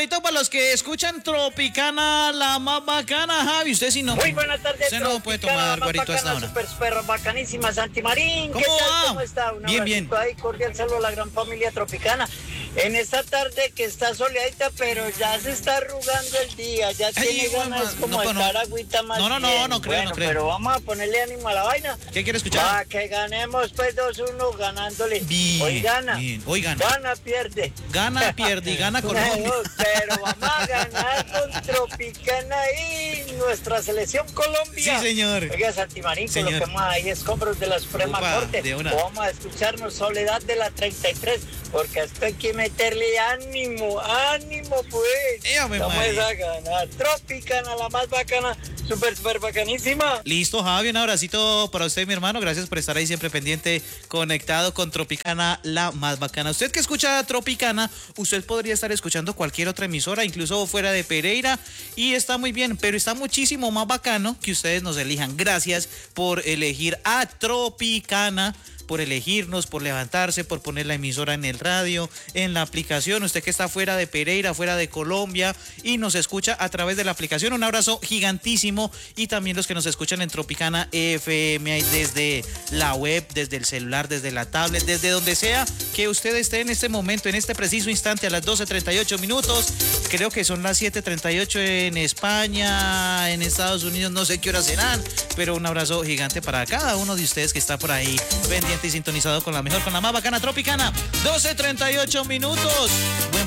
Alvarito, para los que escuchan Tropicana, la más bacana, Javi, usted sí no. Muy buenas tardes. Usted no puede tomar guarito a esta hora. Super bacanísima, Santi Marín. ¿Cómo ¿Qué tal? va? ¿Cómo está? Un Bien, bien. abracito ahí, cordial saludo a la gran familia Tropicana. En esta tarde que está soleadita, pero ya se está arrugando el día, ya tiene ganas como de estar agüita más No creo, bueno, no creo. pero vamos a ponerle ánimo a la vaina. ¿Qué quiere escuchar? Para que ganemos pues 2-1 ganándole. Bien, Hoy gana. bien, hoy gana. Gana, pierde. Gana, pierde y gana Colombia. Pero vamos a ganar con Tropicana y nuestra selección Colombia. Sí, señor. Oiga, Santi Marín, Señor. coloquemos ahí escombros de la Suprema Upa, Corte. de una. Vamos a escucharnos Soledad de la 33, porque a esto hay que meterle ánimo, pues. Ave Vamos María. a ganar. Tropicana, la más bacana, super bacanísima. Listo, Javi, un abracito para usted, mi hermano. Gracias por estar ahí siempre pendiente, conectado con Tropicana, la más bacana. Usted que escucha Tropicana, usted podría estar escuchando cualquier otra emisora, incluso fuera de Pereira, y está muy bien, pero está muchísimo más bacano que ustedes nos elijan. Gracias por elegir a Tropicana, por elegirnos, por levantarse, por poner la emisora en el radio, en la aplicación. Usted que está fuera de Pereira, fuera de Colombia y nos escucha a través de la aplicación, un abrazo gigantísimo. Y también los que nos escuchan en Tropicana FM, ahí desde la web, desde el celular, desde la tablet, desde donde sea que usted esté en este momento, en este preciso instante, a las 12:38 minutos. Creo que son las 7:38 en España, en Estados Unidos, no sé qué horas serán, pero un abrazo gigante para cada uno de ustedes que está por ahí pendiente y sintonizado con la mejor, con la más bacana Tropicana. 12:38 minutos. Buen